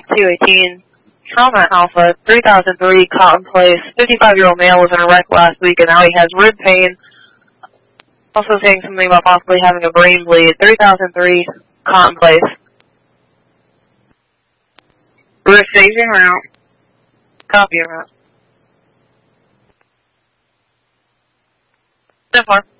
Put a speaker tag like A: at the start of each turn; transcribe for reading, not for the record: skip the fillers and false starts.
A: 218, Trauma Alpha, 3003, Cotton Place, 55-year-old male was in a wreck last week and now he has rib pain. Also saying something about possibly having a brain bleed, 3003, Cotton Place. Rick, save your route. Copy your route. So far.